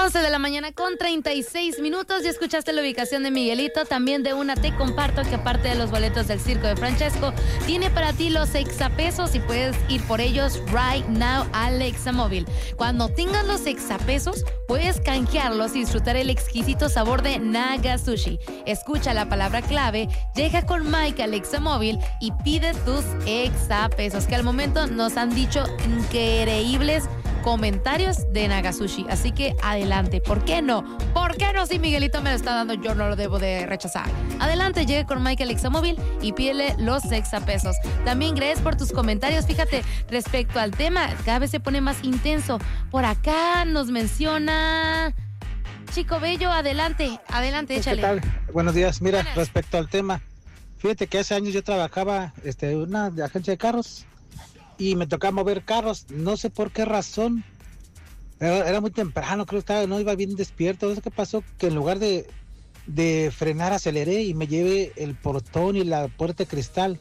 11 de la mañana con 36 minutos. Ya escuchaste la ubicación de Miguelito. También de una te comparto que aparte de los boletos del Circo de Francesco, tiene para ti los exapesos y puedes ir por ellos right now al Examóvil. Cuando tengas los exapesos, puedes canjearlos y disfrutar el exquisito sabor de Naga Sushi. Escucha la palabra clave, llega con Mike al Examóvil y pide tus exapesos, que al momento nos han dicho increíbles comentarios de Naga Sushi, así que adelante. ¿Por qué no? ¿Por qué no? Si Miguelito me lo está dando, yo no lo debo de rechazar. Adelante, llegue con Michael Examóvil y pídele los exapesos. También gracias por tus comentarios. Fíjate, respecto al tema, cada vez se pone más intenso. Por acá nos menciona Chico Bello, adelante, échale. ¿Qué tal? Buenos días. Mira, Buenas. respecto al tema, fíjate que hace años yo trabajaba en una agencia de carros y me tocaba mover carros, no sé por qué razón, era muy temprano, creo que no iba bien despierto, no sé qué pasó, que en lugar de frenar aceleré y me llevé el portón y la puerta de cristal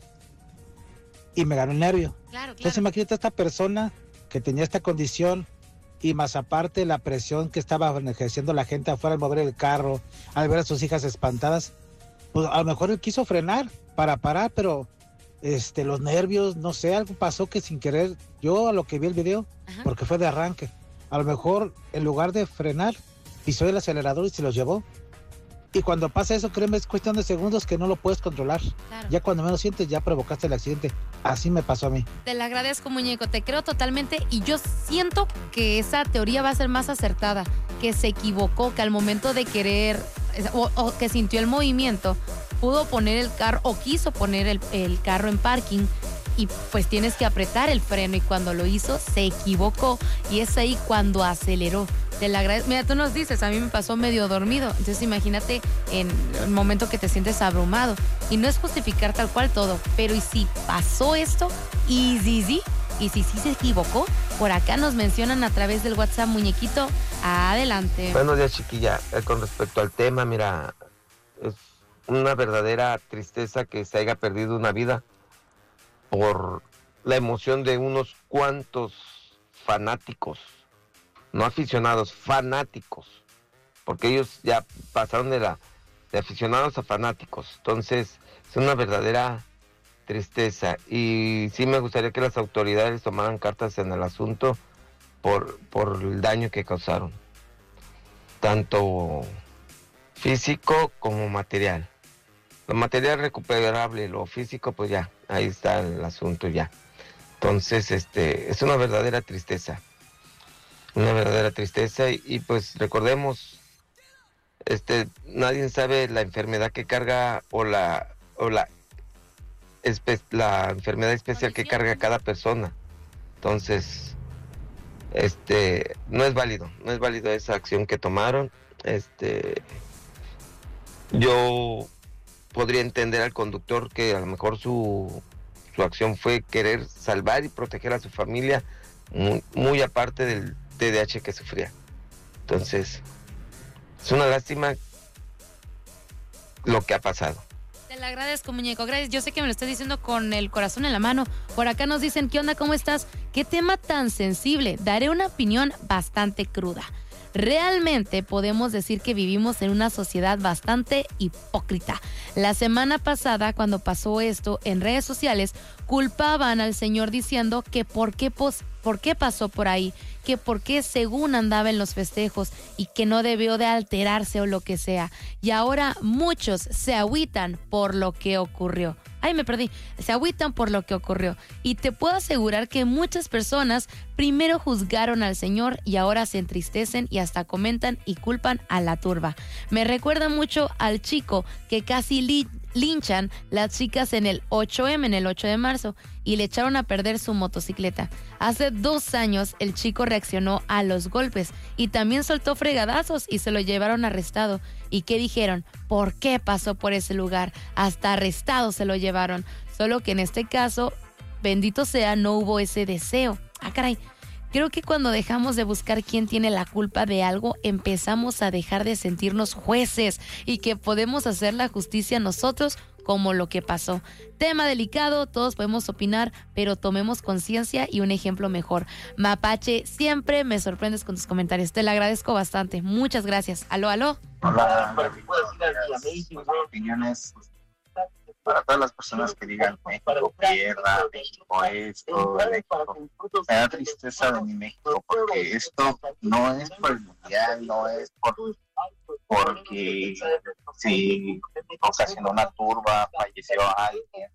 y me ganó el nervio. Claro. Entonces imagínate a esta persona que tenía esta condición y más aparte la presión que estaba ejerciendo la gente afuera al mover el carro, al ver a sus hijas espantadas, pues a lo mejor él quiso frenar para parar, pero los nervios, no sé, algo pasó que sin querer, yo a lo que vi el video, porque fue de arranque, a lo mejor en lugar de frenar, pisó el acelerador y se los llevó. Y cuando pasa eso, créeme, es cuestión de segundos que no lo puedes controlar. Claro. Ya cuando menos sientes, ya provocaste el accidente. Así me pasó a mí. Te lo agradezco, muñeco, te creo totalmente y yo siento que esa teoría va a ser más acertada, que se equivocó, que al momento de querer o que sintió el movimiento, pudo poner el carro o quiso poner el carro en parking y pues tienes que apretar el freno y cuando lo hizo se equivocó y es ahí cuando aceleró. Te la agradezco. Mira, tú nos dices, a mí me pasó medio dormido, entonces imagínate en el momento que te sientes abrumado y no es justificar tal cual todo, pero y si pasó esto y si se equivocó, por acá nos mencionan a través del WhatsApp, muñequito, adelante. Buenos días, chiquilla. Con respecto al tema, mira, es una verdadera tristeza que se haya perdido una vida por la emoción de unos cuantos fanáticos, no aficionados, fanáticos, porque ellos ya pasaron de aficionados a fanáticos. Entonces es una verdadera tristeza y sí me gustaría que las autoridades tomaran cartas en el asunto por el daño que causaron, tanto físico como material. Lo material recuperable, lo físico pues ya, ahí está el asunto ya. Entonces es una verdadera tristeza. Una verdadera tristeza y pues recordemos, nadie sabe la enfermedad que carga o la enfermedad especial que carga cada persona. Entonces, no es válido esa acción que tomaron. Yo podría entender al conductor que a lo mejor su acción fue querer salvar y proteger a su familia, muy aparte del TDAH que sufría. Entonces, es una lástima lo que ha pasado. Te lo agradezco, muñeco, gracias. Yo sé que me lo estás diciendo con el corazón en la mano. Por acá nos dicen, ¿qué onda? ¿Cómo estás? ¿Qué tema tan sensible? Daré una opinión bastante cruda. Realmente podemos decir que vivimos en una sociedad bastante hipócrita. La semana pasada, cuando pasó esto en redes sociales, culpaban al señor diciendo que por qué pasó por ahí, que por qué según andaba en los festejos y que no debió de alterarse o lo que sea. Y ahora muchos se agüitan por lo que ocurrió. Se agüitan por lo que ocurrió. Y te puedo asegurar que muchas personas primero juzgaron al señor y ahora se entristecen y hasta comentan y culpan a la turba. Me recuerda mucho al chico que casi linchan las chicas en el 8M, en el 8 de marzo, y le echaron a perder su motocicleta. Hace 2 años el chico reaccionó a los golpes y también soltó fregadazos y se lo llevaron arrestado. ¿Y qué dijeron? ¿Por qué pasó por ese lugar? Hasta arrestado se lo llevaron. Solo que en este caso, bendito sea, no hubo ese deseo. Ah, caray. Creo que cuando dejamos de buscar quién tiene la culpa de algo, empezamos a dejar de sentirnos jueces y que podemos hacer la justicia nosotros como lo que pasó. Tema delicado, todos podemos opinar, pero tomemos conciencia y un ejemplo mejor. Mapache, siempre me sorprendes con tus comentarios. Te lo agradezco bastante. Muchas gracias. Aló. Hola, opiniones para todas las personas que digan México pierda, México esto, México. Me da tristeza de mi México porque esto no es por el mundial, no es porque si ocasionó una turba, falleció alguien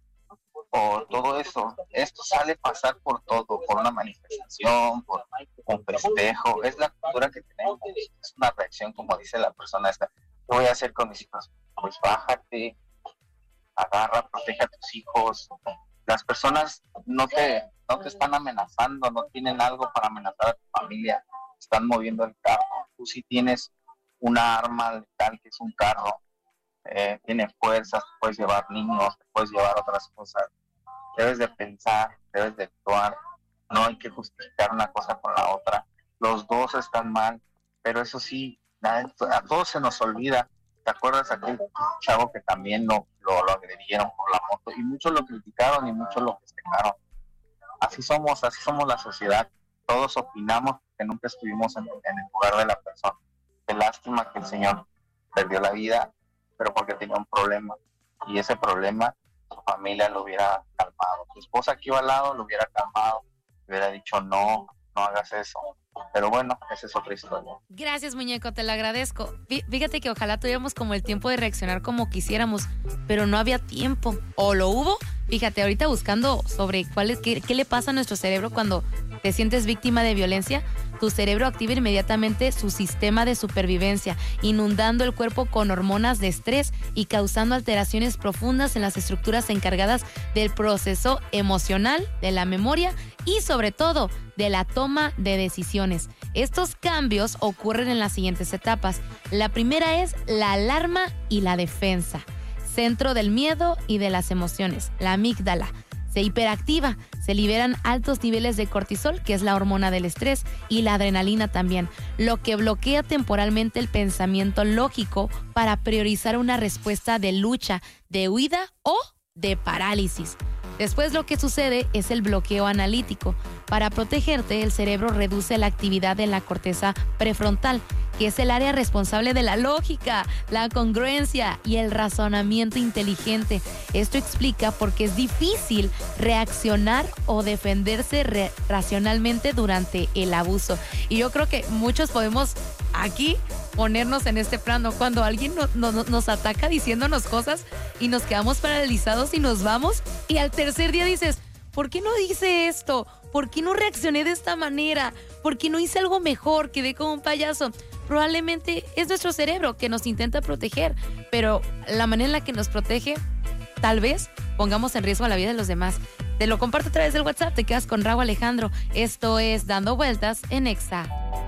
o todo eso. Esto sale a pasar por todo, por una manifestación, por un festejo. Es la cultura que tenemos, es una reacción, como dice la persona esta. ¿Qué voy a hacer con mis hijos? Pues bájate, agarra, protege a tus hijos. Las personas no te están amenazando, no tienen algo para amenazar a tu familia, están moviendo el carro. Tú sí tienes una arma letal que es un carro, tiene fuerzas, puedes llevar niños, puedes llevar otras cosas. Debes de pensar, debes de actuar, no hay que justificar una cosa con la otra. Los dos están mal, pero eso sí, a todos se nos olvida. ¿Te acuerdas aquel chavo que también lo agredieron por la moto? Y muchos lo criticaron y muchos lo festejaron. Así somos la sociedad. Todos opinamos que nunca estuvimos en el lugar de la persona. Qué lástima que el señor perdió la vida, pero porque tenía un problema. Y ese problema, su familia lo hubiera calmado. Su esposa aquí al lado lo hubiera calmado. Le hubiera dicho, no hagas eso. Pero bueno, esa es otra historia. Gracias, muñeco, te lo agradezco. Fíjate que ojalá tuviéramos como el tiempo de reaccionar como quisiéramos, pero no había tiempo. ¿O lo hubo? Fíjate, ahorita buscando sobre qué le pasa a nuestro cerebro cuando te sientes víctima de violencia. Tu cerebro activa inmediatamente su sistema de supervivencia, inundando el cuerpo con hormonas de estrés y causando alteraciones profundas en las estructuras encargadas del proceso emocional, de la memoria y sobre todo de la toma de decisiones. Estos cambios ocurren en las siguientes etapas. La primera es la alarma y la defensa, centro del miedo y de las emociones. La amígdala se hiperactiva, se liberan altos niveles de cortisol, que es la hormona del estrés, y la adrenalina también, lo que bloquea temporalmente el pensamiento lógico para priorizar una respuesta de lucha, de huida o de parálisis. Después lo que sucede es el bloqueo analítico. Para protegerte, el cerebro reduce la actividad en la corteza prefrontal, que es el área responsable de la lógica, la congruencia y el razonamiento inteligente. Esto explica por qué es difícil reaccionar o defenderse racionalmente durante el abuso. Y yo creo que muchos podemos aquí ponernos en este plano cuando alguien nos ataca diciéndonos cosas y nos quedamos paralizados y nos vamos, y al tercer día dices, ¿por qué no hice esto? ¿Por qué no reaccioné de esta manera? ¿Por qué no hice algo mejor? Quedé como un payaso. Probablemente es nuestro cerebro que nos intenta proteger, pero la manera en la que nos protege, tal vez pongamos en riesgo la vida de los demás. Te lo comparto a través del WhatsApp, te quedas con Raúl Alejandro. Esto es Dando Vueltas en Exa.